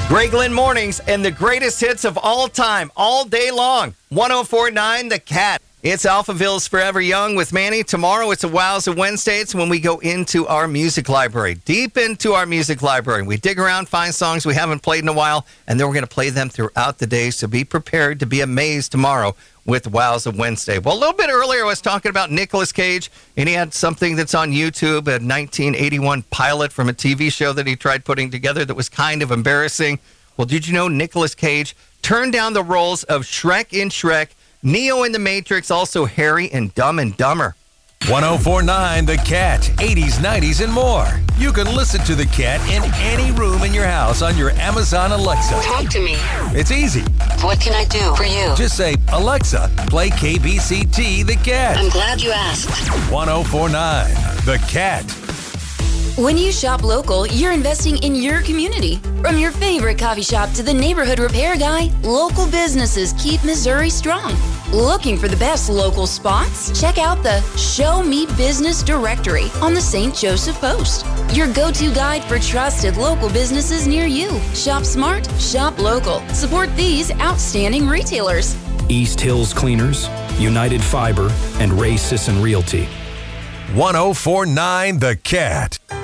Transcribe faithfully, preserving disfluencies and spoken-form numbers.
Greg Lynn Mornings and the greatest hits of all time, all day long. one oh four point nine The Cat. It's Alphaville's Forever Young with Manny. Tomorrow it's a Wowza Wednesday. It's when we go into our music library, deep into our music library. We dig around, find songs we haven't played in a while, and then we're going to play them throughout the day. So be prepared to be amazed tomorrow with Wowza Wednesday. Well, a little bit earlier I was talking about Nicolas Cage, and he had something that's on YouTube, a nineteen eighty-one pilot from a T V show that he tried putting together that was kind of embarrassing. Well, did you know Nicolas Cage turned down the roles of Shrek in Shrek, Neo in The Matrix, also Harry in Dumb and Dumber? one oh four point nine The Cat, eighties, nineties, and more. You can listen to The Cat in any room in your house on your Amazon Alexa. Talk to me. It's easy. What can I do for you? Just say, Alexa, play K B C T The Cat. I'm glad you asked. one oh four point nine The Cat. When you shop local, you're investing in your community. From your favorite coffee shop to the neighborhood repair guy, local businesses keep Missouri strong. Looking for the best local spots? Check out the Show Me Business directory on the Saint Joseph Post. Your go-to guide for trusted local businesses near you. Shop smart, shop local. Support these outstanding retailers. East Hills Cleaners, United Fiber, and Ray Sisson Realty. one oh four point nine The Cat.